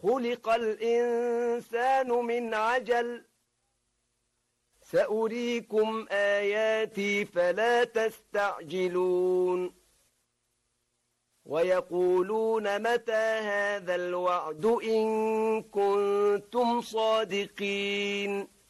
خلق الإنسان من عجل سأريكم آياتي فلا تستعجلون ويقولون متى هذا الوعد إن كنتم صادقين